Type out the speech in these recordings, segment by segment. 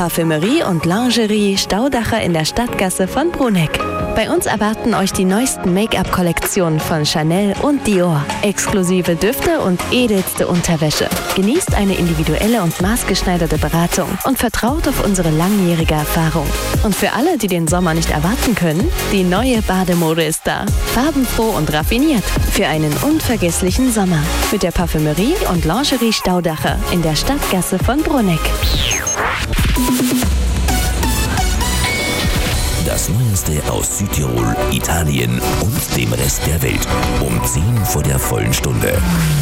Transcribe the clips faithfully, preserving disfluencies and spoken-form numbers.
Parfümerie und Lingerie Staudacher in der Stadtgasse von Bruneck. Bei uns erwarten euch die neuesten Make-up-Kollektionen von Chanel und Dior, exklusive Düfte und edelste Unterwäsche. Genießt eine individuelle und maßgeschneiderte Beratung und vertraut auf unsere langjährige Erfahrung. Und für alle, die den Sommer nicht erwarten können, die neue Bademode ist da. Farbenfroh und raffiniert für einen unvergesslichen Sommer. Mit der Parfümerie und Lingerie Staudacher in der Stadtgasse von Bruneck. Das Neueste aus Südtirol, Italien und dem Rest der Welt. Um zehn vor der vollen Stunde.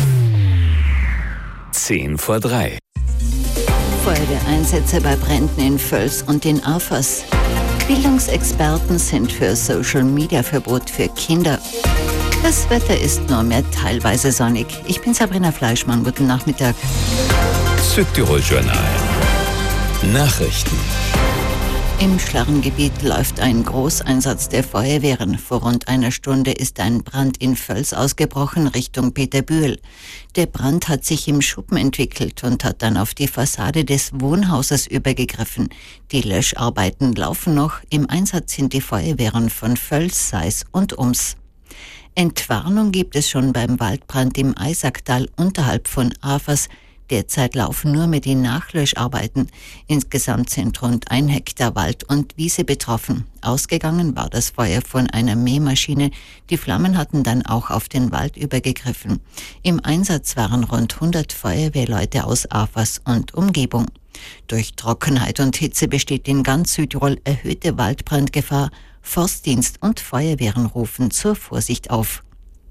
Zehn vor drei. Feuerwehreinsätze bei Bränden in Völs und in Afers. Bildungsexperten sind für Social-Media-Verbot für Kinder. Das Wetter ist nur mehr teilweise sonnig. Ich bin Sabrina Fleischmann. Guten Nachmittag. Südtirol Journal. Nachrichten. Im Schlarrengebiet läuft ein Großeinsatz der Feuerwehren. Vor rund einer Stunde ist ein Brand in Völs ausgebrochen Richtung Peterbühl. Der Brand hat sich im Schuppen entwickelt und hat dann auf die Fassade des Wohnhauses übergegriffen. Die Löscharbeiten laufen noch. Im Einsatz sind die Feuerwehren von Völs, Seis und Ums. Entwarnung gibt es schon beim Waldbrand im Eisacktal unterhalb von Afers. Derzeit laufen nur mehr die Nachlöscharbeiten. Insgesamt sind rund ein Hektar Wald und Wiese betroffen. Ausgegangen war das Feuer von einer Mähmaschine. Die Flammen hatten dann auch auf den Wald übergegriffen. Im Einsatz waren rund hundert Feuerwehrleute aus Afers und Umgebung. Durch Trockenheit und Hitze besteht in ganz Südtirol erhöhte Waldbrandgefahr. Forstdienst und Feuerwehren rufen zur Vorsicht auf.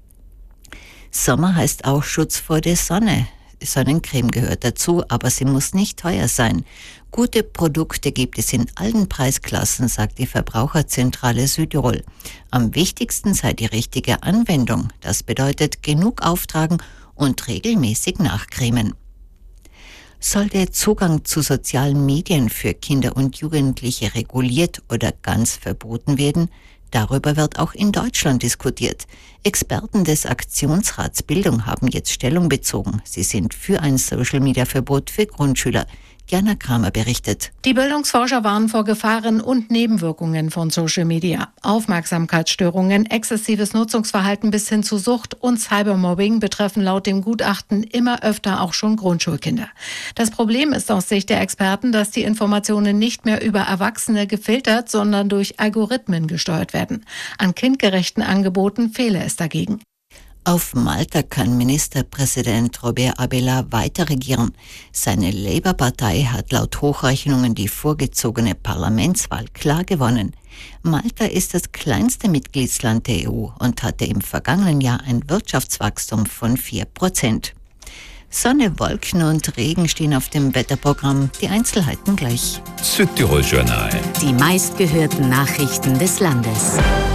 Sommer heißt auch Schutz vor der Sonne. Sonnencreme gehört dazu, aber sie muss nicht teuer sein. Gute Produkte gibt es in allen Preisklassen, sagt die Verbraucherzentrale Südtirol. Am wichtigsten sei die richtige Anwendung. Das bedeutet genug auftragen und regelmäßig nachcremen. Soll der Zugang zu sozialen Medien für Kinder und Jugendliche reguliert oder ganz verboten werden? Darüber wird auch in Deutschland diskutiert. Experten des Aktionsrats Bildung haben jetzt Stellung bezogen. Sie sind für ein Social-Media-Verbot für Grundschüler. Jana Kramer berichtet. Die Bildungsforscher warnen vor Gefahren und Nebenwirkungen von Social Media. Aufmerksamkeitsstörungen, exzessives Nutzungsverhalten bis hin zu Sucht und Cybermobbing betreffen laut dem Gutachten immer öfter auch schon Grundschulkinder. Das Problem ist aus Sicht der Experten, dass die Informationen nicht mehr über Erwachsene gefiltert, sondern durch Algorithmen gesteuert werden. An kindgerechten Angeboten fehle es dagegen. Auf Malta kann Ministerpräsident Robert Abela weiter regieren. Seine Labour-Partei hat laut Hochrechnungen die vorgezogene Parlamentswahl klar gewonnen. Malta ist das kleinste Mitgliedsland der E U und hatte im vergangenen Jahr ein Wirtschaftswachstum von vier Prozent. Sonne, Wolken und Regen stehen auf dem Wetterprogramm. Die Einzelheiten gleich. Südtirol Journal. Die meistgehörten Nachrichten des Landes.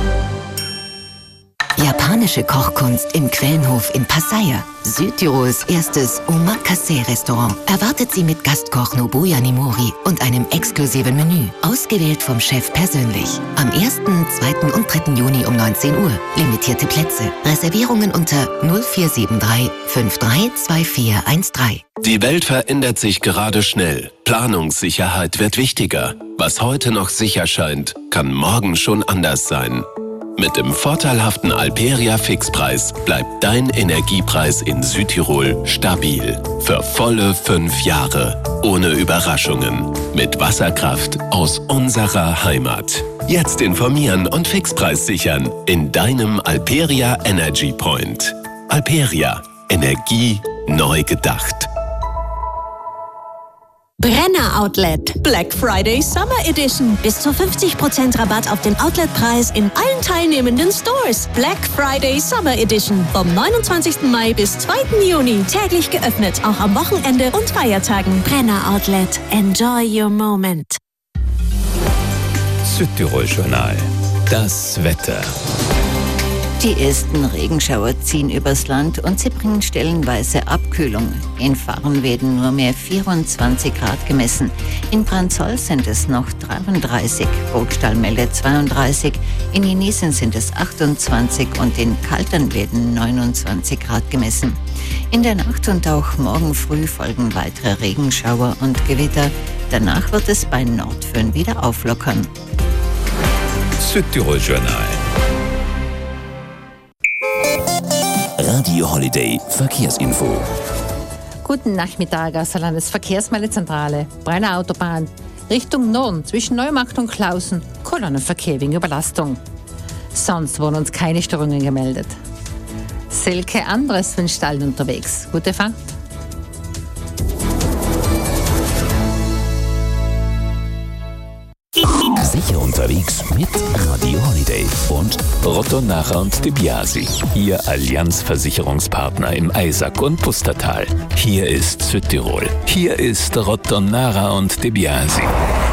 Japanische Kochkunst im Quellenhof in Pattaya. Südtirols erstes Omakase-Restaurant erwartet Sie mit Gastkoch Nobuya Nimori und einem exklusiven Menü, ausgewählt vom Chef persönlich. Am ersten, zweiten und dritten Juni um neunzehn Uhr. Limitierte Plätze. Reservierungen unter null vier sieben drei fünf drei zwei vier eins drei. Die Welt verändert sich gerade schnell. Planungssicherheit wird wichtiger. Was heute noch sicher scheint, kann morgen schon anders sein. Mit dem vorteilhaften Alperia Fixpreis bleibt dein Energiepreis in Südtirol stabil. Für volle fünf Jahre. Ohne Überraschungen. Mit Wasserkraft aus unserer Heimat. Jetzt informieren und Fixpreis sichern in deinem Alperia Energy Point. Alperia. Energie neu gedacht. Brenner Outlet. Black Friday Summer Edition. Bis zu fünfzig Prozent Rabatt auf den Outletpreis in allen teilnehmenden Stores. Black Friday Summer Edition. Vom neunundzwanzigsten Mai bis zweiten Juni. Täglich geöffnet, auch am Wochenende und Feiertagen. Brenner Outlet. Enjoy your moment. Südtirol Journal. Das Wetter. Die ersten Regenschauer ziehen übers Land und sie bringen stellenweise Abkühlung. In Fahren werden nur mehr vierundzwanzig Grad gemessen. In Branzoll sind es noch dreiunddreißig, Burgstall meldet zweiunddreißig, in Jenisen sind es achtundzwanzig und in Kaltern werden neunundzwanzig Grad gemessen. In der Nacht und auch morgen früh folgen weitere Regenschauer und Gewitter. Danach wird es bei Nordföhn wieder auflockern. Südtirol Journal. Radio Holiday Verkehrsinfo. Guten Nachmittag aus der Landesverkehrsmeldezentrale. Brenner Autobahn. Richtung Norden zwischen Neumarkt und Klausen. Kolonnenverkehr wegen Überlastung. Sonst wurden uns keine Störungen gemeldet. Silke Andres von Stall unterwegs. Gute Fahrt. Sicher unterwegs mit Radio Holiday und Rotto Nacher und De Biasi. Ihr Allianz-Versicherungspartner im Eisack und Pustertal. Hier ist Südtirol. Hier ist Rotto Nacher und De Biasi.